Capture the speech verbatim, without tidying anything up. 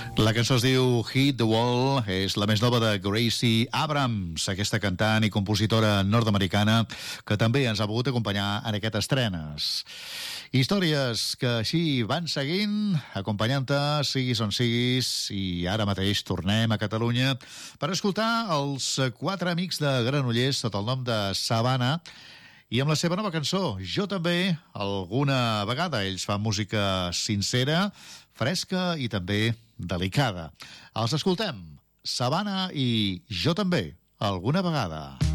La cançó es diu Hit the Wall, és la més nova de Gracie Abrams, aquesta cantant i compositora nord-americana que també ens ha pogut acompanyar en aquestes estrenes. Històries que així van seguint, acompanyant-te, siguis on siguis, i ara mateix tornem a Catalunya per escoltar els quatre amics de Granollers sota el nom de Savannah, i amb la seva nova cançó, Jo també, alguna vegada. Ells fan música sincera, fresca i també delicada. Els escoltem, Savannah i Jo també, alguna vegada.